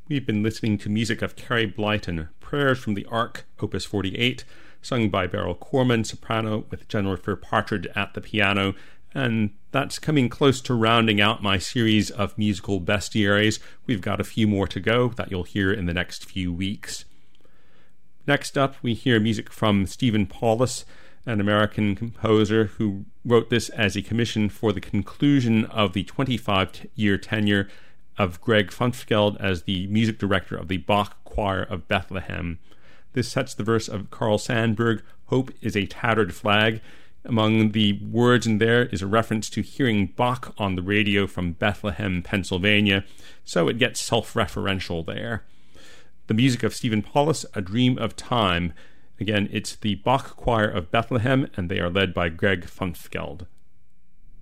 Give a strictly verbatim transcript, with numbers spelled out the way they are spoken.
We've been listening to music of Carrie Blyton, Prayers from the Ark, Opus forty-eight, sung by Beryl Corman, soprano, with Jennifer Partridge at the piano, and that's coming close to rounding out my series of musical bestiaries. We've got a few more to go that you'll hear in the next few weeks. Next up, we hear music from Stephen Paulus, an American composer who wrote this as a commission for the conclusion of the twenty-five-year tenure of Greg Funfeld as the music director of the Bach Choir of Bethlehem. This sets the verse of Carl Sandburg, "Hope is a tattered flag." Among the words in there is a reference to hearing Bach on the radio from Bethlehem, Pennsylvania, so it gets self-referential there. The music of Stephen Paulus, A Dream of Time. Again, it's the Bach Choir of Bethlehem, and they are led by Greg Funfeld.